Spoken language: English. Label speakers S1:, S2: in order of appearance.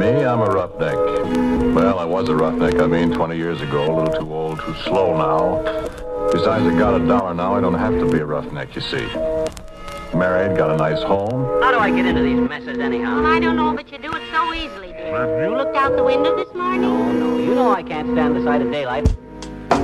S1: Me, I'm a roughneck. Well, I was a roughneck, 20 years ago. A little too old, too slow now. Besides, I got $1 now. I don't have to be a roughneck, you see. Married, got a nice home.
S2: How do I get into these messes anyhow?
S3: Well, I don't know, but you do it so easily, dear. You looked out the window this morning?
S2: No. You know I can't stand the sight of daylight.